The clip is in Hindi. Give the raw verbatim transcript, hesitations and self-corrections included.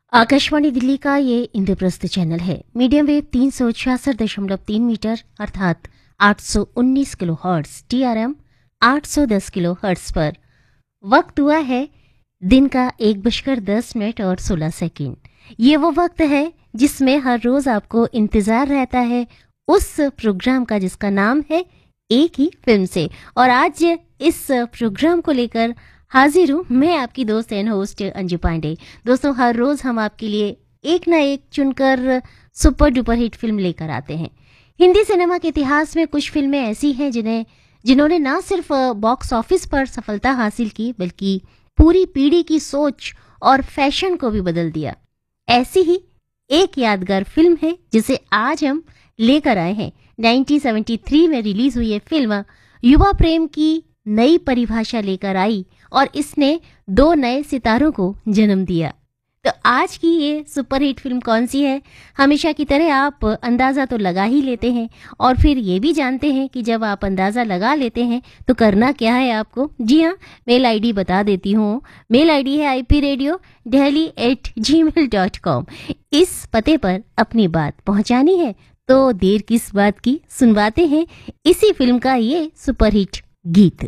आकाशवाणी दिल्ली का ये इंद्रप्रस्थ चैनल है। मीडियम वेव तीन सौ छियासठ दशमलव तीन मीटर अर्थात आठ सौ उन्नीस किलो हर्ट्स, टीआरएम आठ सौ दस किलो हर्ट्स पर वक्त हुआ है दिन का एक बजकर दस मिनट और सोलह सेकंड। ये वो वक्त है जिसमें हर रोज आपको इंतजार रहता है उस प्रोग्राम का जिसका नाम है एक ही फिल्म से। और आज इस प्रोग्राम को लेकर हाजिर हूँ मैं, आपकी दोस्त एंड होस्ट अंजू पांडे। दोस्तों, हर रोज हम आपके लिए एक ना एक चुनकर सुपर डुपर हिट फिल्म लेकर आते हैं। हिंदी सिनेमा के इतिहास में कुछ फिल्में ऐसी हैं जिन्हें जिन्होंने ना सिर्फ बॉक्स ऑफिस पर सफलता हासिल की बल्कि पूरी पीढ़ी की सोच और फैशन को भी बदल दिया। ऐसी ही एक यादगार फिल्म है जिसे आज हम लेकर आए हैं। उन्नीस सौ तिहत्तर में रिलीज हुई ये फिल्म युवा प्रेम की नई परिभाषा लेकर आई और इसने दो नए सितारों को जन्म दिया। तो आज की ये सुपरहिट फिल्म कौन सी है? हमेशा की तरह आप अंदाज़ा तो लगा ही लेते हैं और फिर ये भी जानते हैं कि जब आप अंदाज़ा लगा लेते हैं तो करना क्या है आपको। जी हाँ, मेल आईडी बता देती हूँ। मेल आईडी है I P radio Delhi eight ji mail dot com. इस पते पर अपनी बात पहुँचानी है तो देर किस बात की, सुनवाते हैं इसी फिल्म का ये सुपरहिट गीत।